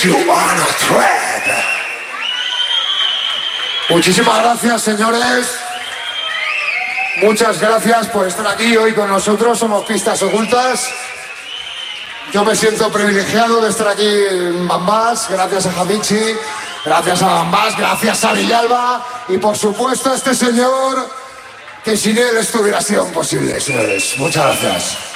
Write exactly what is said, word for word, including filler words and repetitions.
you on a thread. Muchísimas gracias, señores. Muchas gracias por estar aquí hoy con nosotros. Somos Pistas Ocultas. Yo me siento privilegiado de estar aquí en Bambás. Gracias a Javichi, gracias a Bambás, gracias a Villalba y por supuesto a este señor que sin él esto hubiera sido imposible, señores. Muchas gracias.